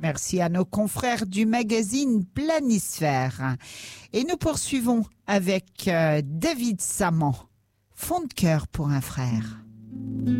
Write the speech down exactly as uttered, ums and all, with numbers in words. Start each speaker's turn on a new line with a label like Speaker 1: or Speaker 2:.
Speaker 1: Merci à nos confrères du magazine Planisphère. Et nous poursuivons avec euh, David Saman, Fond de cœur pour un frère.